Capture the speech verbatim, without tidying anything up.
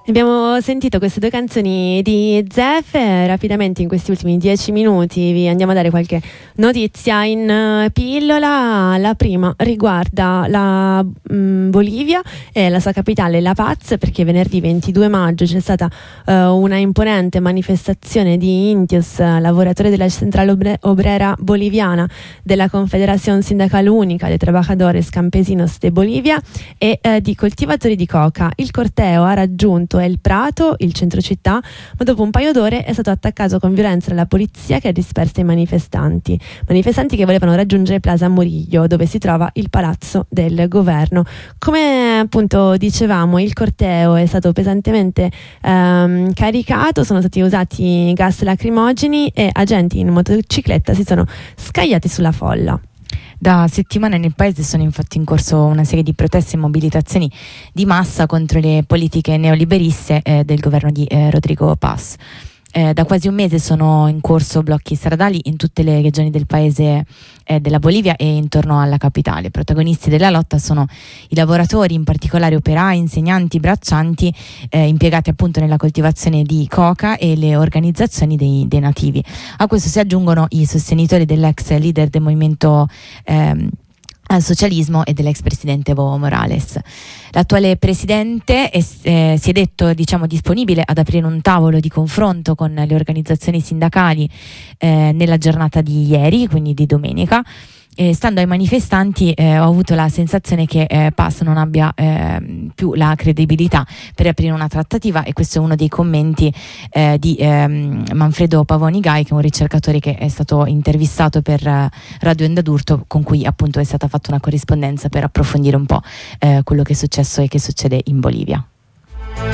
Abbiamo sentito queste due canzoni di Zef. Rapidamente in questi ultimi dieci minuti vi andiamo a dare qualche notizia in uh, pillola. La prima riguarda la um, Bolivia e la sua capitale La Paz, perché venerdì ventidue maggio c'è stata uh, una imponente manifestazione di indios, uh, lavoratori della Central Obre- Obrera Boliviana, della Confederación Sindical Única de Trabajadores Campesinos de Bolivia e uh, di coltivatori di coca. Il corteo ha raggiunto El Prato, il centro città, ma dopo un paio d'ore è stato attaccato con violenza dalla polizia, che ha disperso i manifestanti. Manifestanti che volevano raggiungere Plaza Murillo, dove si trova il palazzo del governo. Come appunto dicevamo, il corteo è stato pesantemente ehm, caricato, sono stati usati gas lacrimogeni e agenti in motocicletta si sono scagliati sulla folla. Da settimane nel paese sono infatti in corso una serie di proteste e mobilitazioni di massa contro le politiche neoliberiste eh, del governo di eh, Rodrigo Paz. Eh, da quasi un mese sono in corso blocchi stradali in tutte le regioni del paese eh, della Bolivia e intorno alla capitale. Protagonisti della lotta sono i lavoratori, in particolare operai, insegnanti, braccianti, eh, impiegati appunto nella coltivazione di coca, e le organizzazioni dei, dei nativi. A questo si aggiungono i sostenitori dell'ex leader del movimento ehm, al socialismo e dell'ex presidente Evo Morales. L'attuale presidente è, eh, si è detto diciamo disponibile ad aprire un tavolo di confronto con le organizzazioni sindacali eh, nella giornata di ieri, quindi di domenica. Eh, stando ai manifestanti eh, ho avuto la sensazione che eh, Paz non abbia eh, più la credibilità per aprire una trattativa, e questo è uno dei commenti eh, di ehm, Manfredo Pavoni-Gai, che è un ricercatore che è stato intervistato per eh, Radio Endadurto, con cui appunto è stata fatta una corrispondenza per approfondire un po' eh, quello che è successo e che succede in Bolivia.